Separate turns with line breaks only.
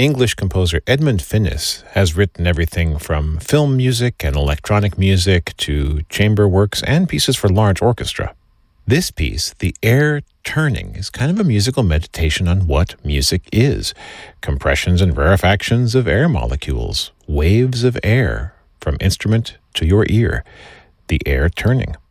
English composer Edmund Finnis has written everything from film music and electronic music to chamber works and pieces for large orchestra. This piece, The Air Turning, is kind of a musical meditation on what music is. Compressions and rarefactions of air molecules, waves of air from instrument to your ear. The Air Turning.